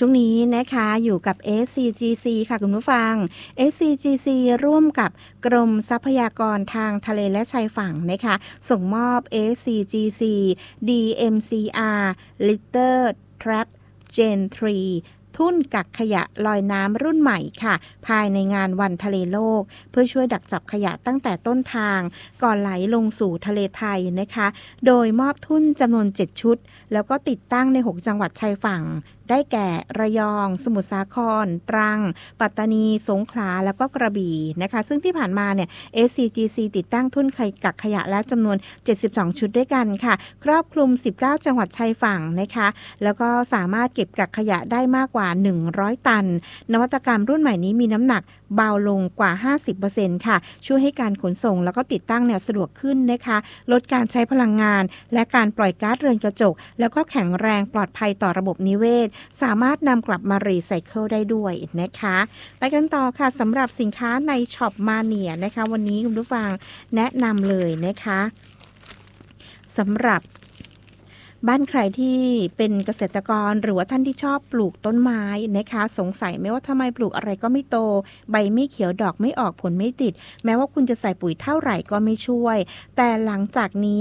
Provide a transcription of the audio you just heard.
ช่วงนี้นะคะอยู่กับ SCGC ค่ะคุณผู้ฟัง SCGC ร่วมกับกรมทรัพยากรทางทะเลและชายฝั่งนะคะส่งมอบ SCGC DMCR Litter Trap Gen 3ทุ่นกักขยะลอยน้ำรุ่นใหม่ค่ะภายในงานวันทะเลโลกเพื่อช่วยดักจับขยะตั้งแต่ต้นทางก่อนไหลลงสู่ทะเลไทยนะคะโดยมอบทุ่นจำนวน7ชุดแล้วก็ติดตั้งใน6จังหวัดชายฝั่งได้แก่ระยองสมุทรสาครตรังปัตตานีสงขลาแล้วก็กระบี่นะคะซึ่งที่ผ่านมาเนี่ย SCGC ติดตั้งทุ่นกักขยะแล้วจำนวน72ชุดด้วยกันค่ะครอบคลุม19จังหวัดชายฝั่งนะคะแล้วก็สามารถเก็บกักขยะได้มากกว่า100ตันนวัตกรรมรุ่นใหม่นี้มีน้ำหนักเบาลงกว่า 50% ค่ะช่วยให้การขนส่งแล้วก็ติดตั้งเนี่ยสะดวกขึ้นนะคะลดการใช้พลังงานและการปล่อยก๊าซเรือนกระจกแล้วก็แข็งแรงปลอดภัยต่อระบบนิเวศสามารถนำกลับมารีไซเคิลได้ด้วยนะคะไปกันต่อค่ะสำหรับสินค้าในช็อปมาเนียนะคะวันนี้คุณผู้ฟังแนะนำเลยนะคะสำหรับบ้านใครที่เป็นเกษตรกรหรือว่าท่านที่ชอบปลูกต้นไม้นะคะสงสัยไหมว่าทำไมปลูกอะไรก็ไม่โตใบไม่เขียวดอกไม่ออกผลไม่ติดแม้ว่าคุณจะใส่ปุ๋ยเท่าไหร่ก็ไม่ช่วยแต่หลังจากนี้